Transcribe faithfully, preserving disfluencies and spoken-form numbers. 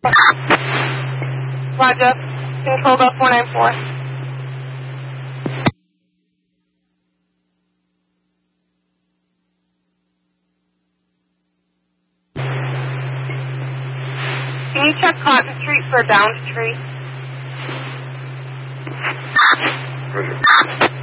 Roger. Control Bell four nine four. Can you check Cotton Street for a downed tree? Roger.